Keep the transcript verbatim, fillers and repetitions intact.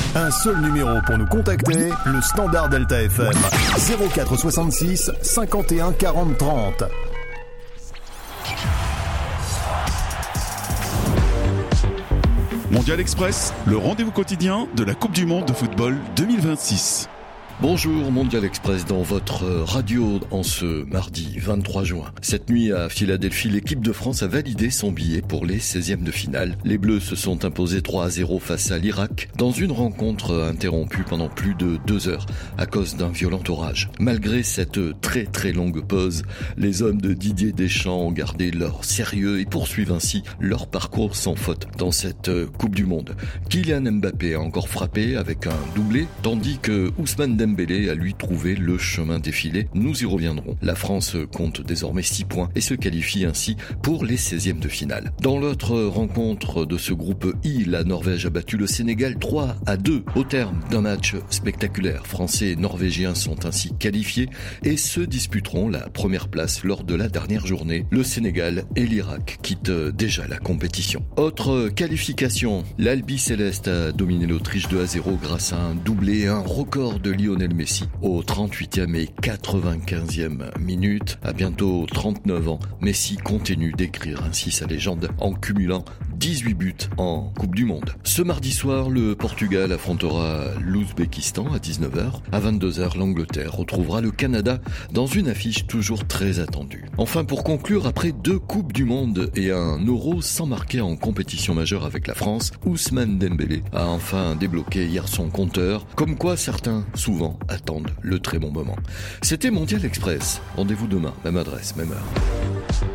Un seul numéro pour nous contacter, le standard Delta F M. zéro quatre soixante-six cinquante et un quarante trente. Mondial Express, le rendez-vous quotidien de la Coupe du Monde de football deux mille vingt-six. Bonjour Mondial Express dans votre radio en ce mardi vingt-trois juin. Cette nuit à Philadelphie, l'équipe de France a validé son billet pour les seizièmes de finale. Les Bleus se sont imposés trois à zéro face à l'Irak dans une rencontre interrompue pendant plus de deux heures à cause d'un violent orage. Malgré cette très très longue pause, les hommes de Didier Deschamps ont gardé leur sérieux et poursuivent ainsi leur parcours sans faute dans cette Coupe du Monde. Kylian Mbappé a encore frappé avec un doublé, tandis que Ousmane Dembélé Dembélé a lui trouvé le chemin défilé. Nous y reviendrons. La France compte désormais six points et se qualifie ainsi pour les seizièmes de finale. Dans l'autre rencontre de ce groupe I, la Norvège a battu le Sénégal trois à deux au terme d'un match spectaculaire. Français et Norvégiens sont ainsi qualifiés et se disputeront la première place lors de la dernière journée. Le Sénégal et l'Irak quittent déjà la compétition. Autre qualification, l'Albi Céleste a dominé l'Autriche deux à zéro grâce à un doublé et un record de Lionel Messi au trente-huitième et quatre-vingt-quinzième minute. À bientôt trente-neuf ans, Messi continue d'écrire ainsi sa légende en cumulant dix-huit buts en Coupe du Monde. Ce mardi soir, le Portugal affrontera l'Ouzbékistan à dix-neuf heures. À vingt-deux heures, l'Angleterre retrouvera le Canada dans une affiche toujours très attendue. Enfin, pour conclure, après deux Coupes du Monde et un Euro sans marquer en compétition majeure avec la France, Ousmane Dembélé a enfin débloqué hier son compteur, comme quoi certains, souvent, attendent le très bon moment. C'était Mondial Express. Rendez-vous demain, même adresse, même heure.